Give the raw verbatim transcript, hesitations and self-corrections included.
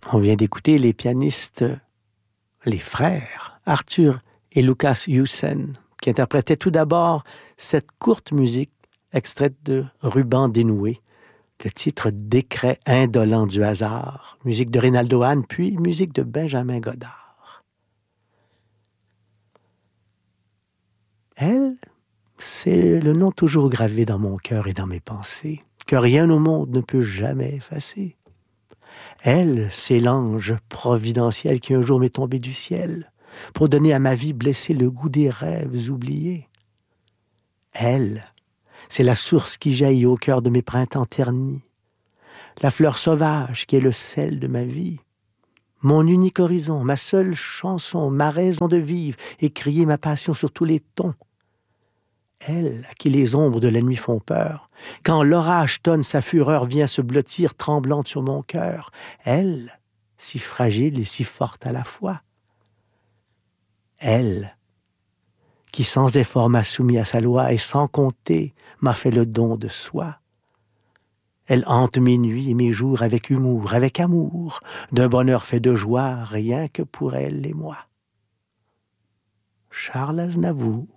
On vient d'écouter les pianistes, les frères, Arthur et Lucas Hewson, qui interprétaient tout d'abord cette courte musique extraite de Ruban dénoué, le titre Décret indolent du hasard, musique de Reynaldo Hahn, puis musique de Benjamin Godard. Elle, c'est le nom toujours gravé dans mon cœur et dans mes pensées, que rien au monde ne peut jamais effacer. Elle, c'est l'ange providentiel qui un jour m'est tombé du ciel pour donner à ma vie blessée le goût des rêves oubliés. Elle, c'est la source qui jaillit au cœur de mes printemps ternis, la fleur sauvage qui est le sel de ma vie, mon unique horizon, ma seule chanson, ma raison de vivre et crier ma passion sur tous les tons. Elle, à qui les ombres de la nuit font peur, quand l'orage tonne, sa fureur vient se blottir tremblante sur mon cœur. Elle, si fragile et si forte à la fois. Elle, qui sans effort m'a soumis à sa loi et sans compter m'a fait le don de soi. Elle hante mes nuits et mes jours avec humour, avec amour, d'un bonheur fait de joie, rien que pour elle et moi. Charles Aznavour.